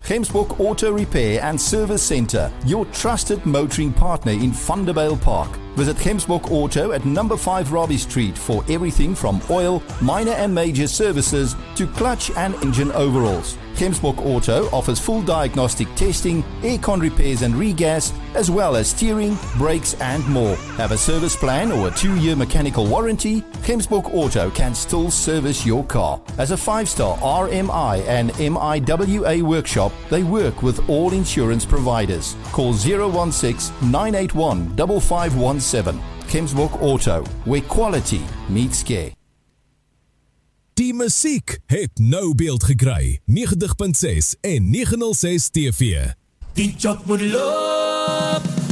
Gemsbok Auto Repair and Service Centre, your trusted motoring partner in Vanderbijl Park. Visit Gemsbok Auto at number 5 Robbie Street for everything from oil, minor and major services to clutch and engine overhauls. Gemsbok Auto offers full diagnostic testing, aircon repairs and regas, as well as steering, brakes and more. Have a service plan or a 2-year mechanical warranty? Gemsbok Auto can still service your car. As a 5-star RMI and MIWA workshop, they work with all insurance providers. Call 016-981-5517. Gemsbok Auto, where quality meets care. Die musiek het nou beeld gekry. 90.6 en 906 TV. Die job moet loop.